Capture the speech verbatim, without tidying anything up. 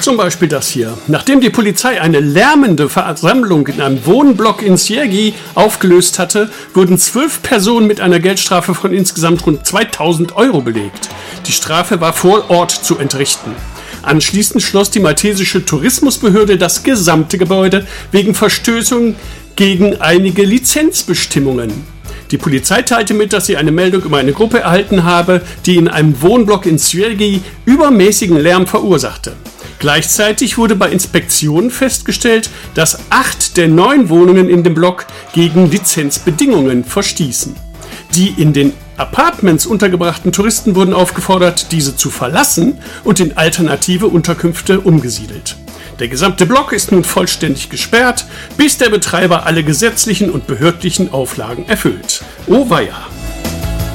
Zum Beispiel das hier. Nachdem die Polizei eine lärmende Versammlung in einem Wohnblock in Siegi aufgelöst hatte, wurden zwölf Personen mit einer Geldstrafe von insgesamt rund zweitausend Euro belegt. Die Strafe war vor Ort zu entrichten. Anschließend schloss die maltesische Tourismusbehörde das gesamte Gebäude wegen Verstößung gegen einige Lizenzbestimmungen. Die Polizei teilte mit, dass sie eine Meldung über eine Gruppe erhalten habe, die in einem Wohnblock in Siegi übermäßigen Lärm verursachte. Gleichzeitig wurde bei Inspektionen festgestellt, dass acht der neun Wohnungen in dem Block gegen Lizenzbedingungen verstießen. Die in den Apartments untergebrachten Touristen wurden aufgefordert, diese zu verlassen und in alternative Unterkünfte umgesiedelt. Der gesamte Block ist nun vollständig gesperrt, bis der Betreiber alle gesetzlichen und behördlichen Auflagen erfüllt. Oh weia!